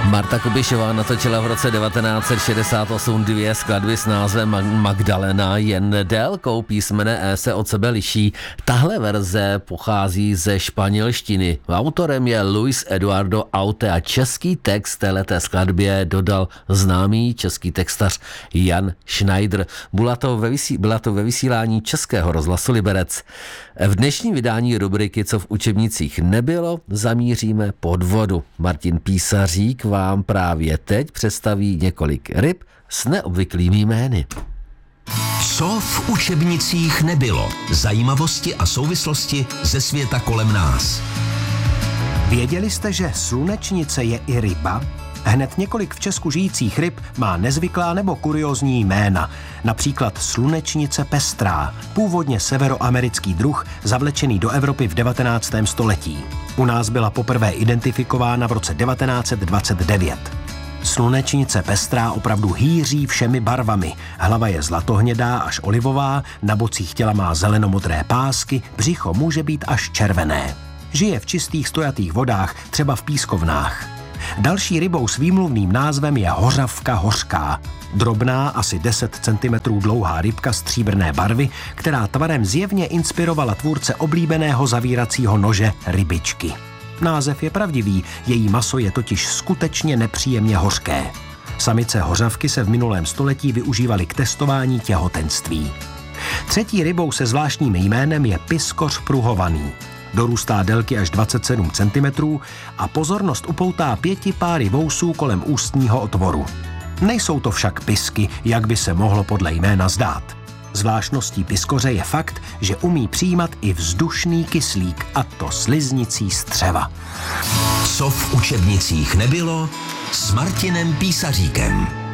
Marta Kubišová natočila v roce 1968 dvě skladby s názvem Magdalena, jen délkou písmene E se od sebe liší. Tahle verze pochází ze španělštiny. Autorem je Luis Eduardo Aute a český text téhleté skladbě dodal známý český textař Jan Schneider. Byla to ve vysílání Českého rozhlasu Liberec. V dnešním vydání rubriky Co v učebnicích nebylo, zamíříme pod vodu. Martin Písařík vám právě teď představí několik ryb s neobvyklými jmény. Co v učebnicích nebylo? Zajímavosti a souvislosti ze světa kolem nás. Věděli jste, že slunečnice je i ryba? Hned několik v Česku žijících ryb má nezvyklá nebo kuriózní jména. Například slunečnice pestrá, původně severoamerický druh, zavlečený do Evropy v 19. století. U nás byla poprvé identifikována v roce 1929. Slunečnice pestrá opravdu hýří všemi barvami. Hlava je zlatohnědá až olivová, na bocích těla má zelenomodré pásky, břicho může být až červené. Žije v čistých stojatých vodách, třeba v pískovnách. Další rybou s výmluvným názvem je hořavka hořká. Drobná, asi 10 cm dlouhá rybka stříbrné barvy, která tvarem zjevně inspirovala tvůrce oblíbeného zavíracího nože rybičky. Název je pravdivý, její maso je totiž skutečně nepříjemně hořké. Samice hořavky se v minulém století využívaly k testování těhotenství. Třetí rybou se zvláštním jménem je piskoř pruhovaný. Dorůstá délky až 27 cm a pozornost upoutá 5 páry vousů kolem ústního otvoru. Nejsou to však pisky, jak by se mohlo podle jména zdát. Zvláštností piskoře je fakt, že umí přijímat i vzdušný kyslík, a to sliznicí střeva. Co v učebnicích nebylo s Martinem Písaříkem.